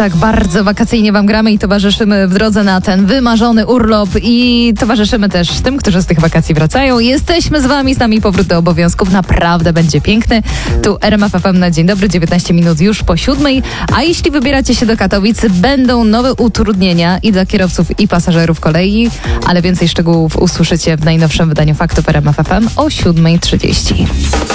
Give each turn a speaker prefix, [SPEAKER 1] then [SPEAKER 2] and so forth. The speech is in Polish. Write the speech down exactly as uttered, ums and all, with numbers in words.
[SPEAKER 1] Tak, bardzo wakacyjnie wam gramy i towarzyszymy w drodze na ten wymarzony urlop i towarzyszymy też tym, którzy z tych wakacji wracają. Jesteśmy z wami, z nami powrót do obowiązków. Naprawdę będzie piękny. Tu R M F F M na dzień dobry, dziewiętnaście minut już po siódmej. A jeśli wybieracie się do Katowic, będą nowe utrudnienia i dla kierowców, i pasażerów kolei, ale więcej szczegółów usłyszycie w najnowszym wydaniu Faktów R M F F M o siódma trzydzieści.